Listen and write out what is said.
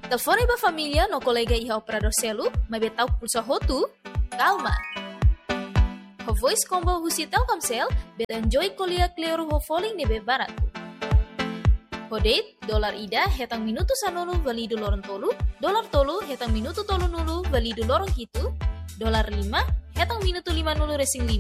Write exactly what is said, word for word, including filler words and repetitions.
Telefone ba família no colega iha operador celu, mas betau pulsa hotu? Calma! Ho voice combo husi Telkomsel, bet enjoy kuliah kleru ho falling nebe baratu. Ho date, dolar ida hetang minuto sanulu validu lorong tolu, dolar tolu hetang minuto tolu nulu validu lorong hitu, dolar lima hetang minuto lima nulu resing lima.